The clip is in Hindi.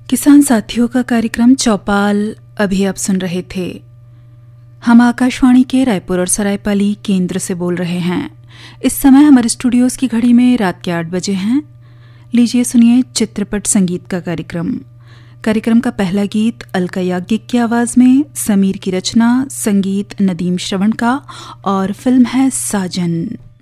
किसान साथियों का कार्यक्रम चौपाल अभी आप सुन रहे थे। हम आकाशवाणी के रायपुर और सरायपाली केंद्र से बोल रहे हैं। इस समय हमारे स्टूडियोज की घड़ी में रात के 8 बजे हैं। लीजिए सुनिए चित्रपट संगीत का कार्यक्रम का पहला गीत अलका याग्निक की आवाज में, समीर की रचना, संगीत नदीम श्रवण का और फिल्म है साजन।